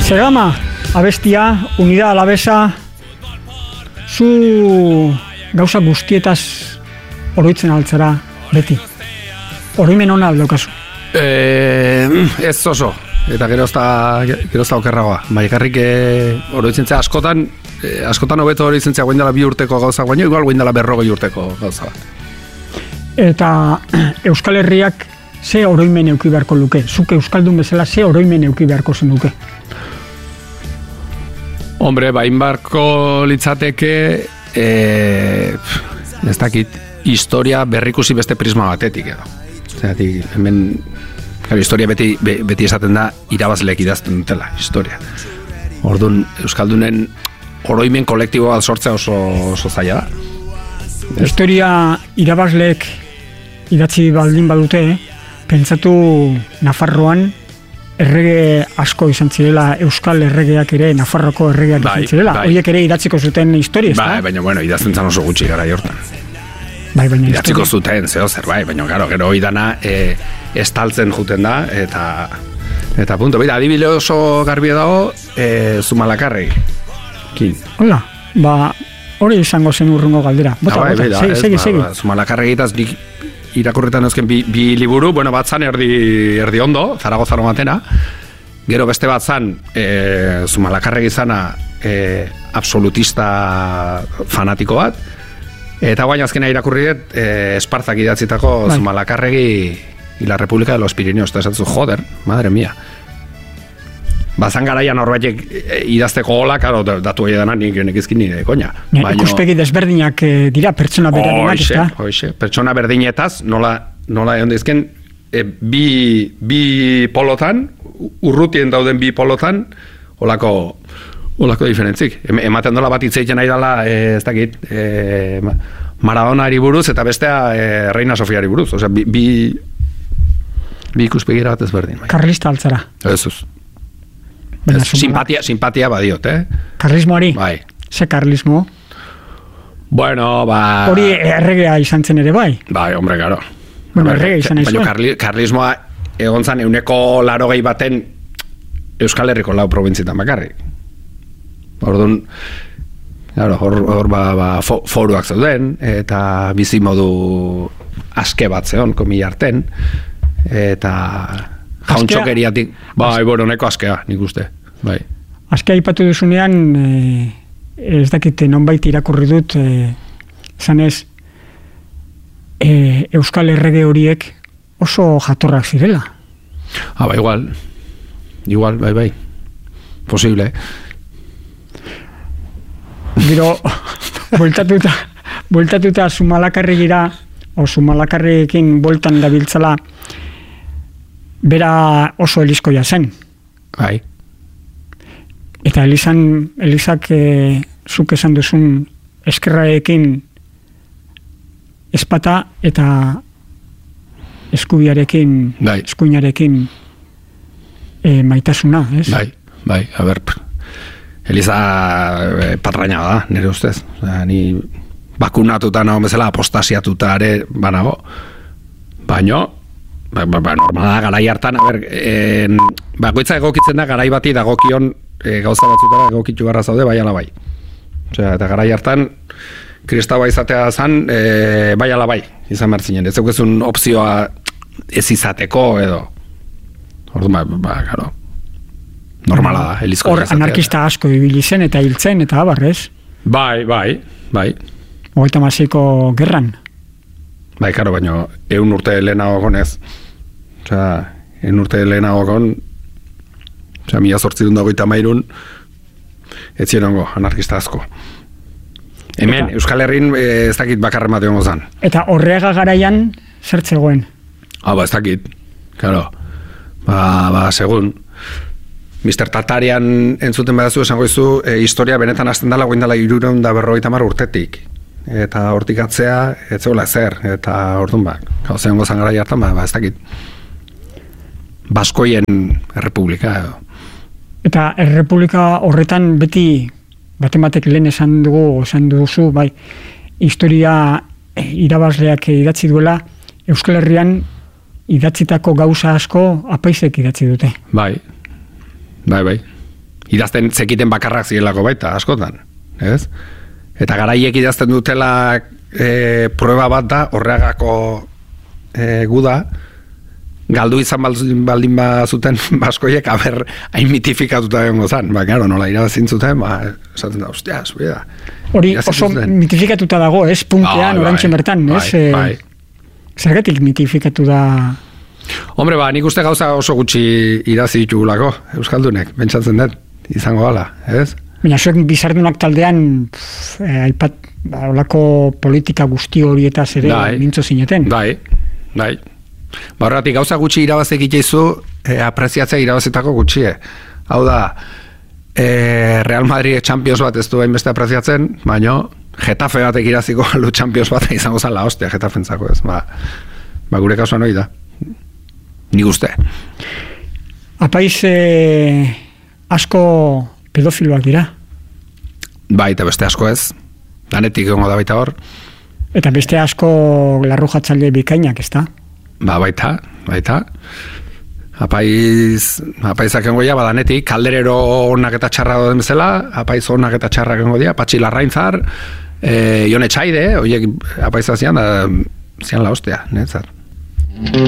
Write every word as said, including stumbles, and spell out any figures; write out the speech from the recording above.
Segama, abestia, unidad alavesa, zu gauza guztietaz oroitzen altzara beti. Oroimen hona aldaukazu. Eh, ez oso. Eta gerozta, gerozta okerragoa. Baikarrik eh, oroitzen zea askotan, eh, askotan hobeto oroitzen zea guindala bi urteko gauza baino, igual guindala berrogei urteko gauza bat. Eta Euskal Herriak ze oroimen euki beharko luke? Zuk Euskaldun bezala ze oroimen euki beharko zenuke? Hombre, bain barko litzateke, eh, ez dakit, historia berrikusi beste prisma batetik edo. Zeratik, hemen, claro, historia beti, be, beti esaten da irabazleek idazten dutela, historia. Orduan, Euskaldunen oroimen kolektibo bat sortzea oso, oso zaila da. Historia irabazleek idatzi baldin badute, eh? Pentsatu Nafarroan errege asko izan zirela, Euskal erregeak ere, Nafarroko erregeak bai, izan zirela. Bai. Horiek ere idatziko zuten historia, ez da? Bai, baina, bueno, idazten zan oso gutxi gara jortan. Bai, baina idatziko zuten, zeo zer, bai, baina, gero, gero idana e, estaltzen juten da, eta eta punto. Baina, adibile oso garbi dago, e, Zumalakarregi. Kin. Hola, ba, hori izango zen urrungo galdera. Bota, ah, bai, bota, bai, segi, segi, ba, segi. Ba, Zumalakarregitaz nik irakurretan ezken bi, bi liburu, bueno, bat zan erdi, erdi ondo, Zaragozaro matena, gero beste bat zan, e, Zumalakarregi zana e, absolutista fanatiko bat, eta guain azkena irakurri dut, e, Espartzak idatzitako bai. Zumalakarregi y la República de los Pirineos, eta esatzu, joder, madre mia. Bazan garaian horbaitek idazteko gola, karo, datu egin dana nik nekizkin nire koina. Baino, ikuspegi desberdinak eh, dira pertsona berarenak, ez da? Hoxe, pertsona berdinetaz, nola, nola egon dizken, e, bi, bi polotan, urrutien dauden bi polotan, olako, olako diferentzik. Ematen dola bat hitzeiten nahi dela, e, ez dakit, e, Maradonari buruz, eta bestea e, Reina Sofiari buruz. Osea, bi, bi, bi ikuspegi bat ezberdin. Bai. Karlista altzara. Ez ez. Ez, simpatia, simpatia badiot, eh? Karlismoari? Bai. Ze karlismo? Bueno, ba... Hori erregea izan zen ere, bai? Bai, hombre, garo. Bueno, erregea izan nahi zuen. Baina karli, karlismoa egon zan euneko larogei baten Euskal Herriko lau probintzitan bakarrik. Orduan, claro, hor, hor ba, ba, fo, foruak zeuden, eta bizimodu aske bat zeon, komila arten, eta... Jauntxokeriatik, bai, bueno, neko askea, nik uste, bai. Askea ipatu duzunean, eh, ez dakite nonbait irakurri dut, eh, zanez, eh, Euskal errege horiek oso jatorrak zirela. Ah, ba, igual, igual, bai, bai, posible. Gero, bueltatuta, bueltatuta Zumalakarregira, o Zumalakarrekin boltan dabiltzala, bera oso elizkoia zen. Bai. Eta elizan, elizak e, zuk esan duzun eskerrarekin espata eta eskubiarekin, bai. eskuinarekin e, maitasuna, ez? Bai, bai, a ber, eliza e, patraina da, nire ustez. Oda, ni bakunatuta nago bezala apostasiatuta ere banago. Baino, Ba, ba, ba, normala garai hartan, a ber, en, bakoitza egokitzen da garai bati dagokion e, gauza batzutara egokitu garra zaude, bai ala bai. Osea, eta garai hartan, kristaua izatea zan, e, bai ala bai, izan martzinen. Ez eukezun opzioa ez izateko edo. Orduan, ba, ba, garo, normala da, elizko hor anarkista asko ibili zen eta hiltzen eta abarrez. Bai, bai, bai. Hogeita hamaseiko gerran. Bai, karo, baina eun urte lehenago gonez. Osea, eun urte lehenago gon, osea, mila zortzirun dagoita mairun, ez zirengo, anarkista asko. Hemen, eta, Euskal Herrin ez dakit bakarren bat egon gozan. Eta horrega garaian, zertzegoen? Ah, ba, ez dakit, karo. Ba, ba, segun. mister Tartarian entzuten badazu esango izu, e, historia benetan hasten dela, goin dela irureun da berrogeita hamar urtetik. Eta hortik atzea, ez zegoela ezer, eta orduan ba, gauza hongo zan gara jartan, ba, ba, ez dakit, Baskoien errepublika edo. Eta errepublika horretan beti, batematek lehen esan dugu, esan duzu, bai, historia irabazleak idatzi duela, Euskal Herrian idatzitako gauza asko apaizek idatzi dute. Bai, bai, bai. idazten zekiten bakarrak zirelako baita, askotan, ez? Eta garaiek idazten dutela e, prueba bat da, horregako e, guda, galdu izan baldin bazuten baskoiek, aber, hain mitifikatuta egongo zan, ba, gero, nola irabazin zuten, ba, esaten da, ostia, zube da. Hori oso mitifikatuta dago, ez, puntean, orantxe bertan, ez? Bai, bai. Zergatik mitifikatu da... Hombre, ba, nik uste gauza oso gutxi irazi ditugulako, Euskaldunek, pentsatzen dut, izango gala, ez? Baina, zuek bizardunak taldean, eh, aipat, ba, olako politika guzti horietaz ere mintzo zineten. Bai, bai. Ba, horretik, gauza gutxi irabazek itxeizu, e, apreziatzea irabazetako gutxie. Hau da, e, Real Madrid Champions bat ez du hainbeste apreziatzen, baina Getafe batek iraziko lu Champions bat izango zala hostia, Getafentzako ez. Ba, ba gure kasuan hori da. Ni uste. Apaiz e, asko pedofiloak dira? Bai, eta beste asko ez. Danetik egongo da baita hor. Eta beste asko larrujatzaile bikainak, ez da? Ba, baita, baita. Apaiz, apaizak engo dia, badanetik, kalderero onak eta txarra doden bezala, apaiz onak eta txarrak engo dia, Patxi Larraintzar, e, Ione Txaide, oiek apaiza zian, da, zian la hostia, netzat.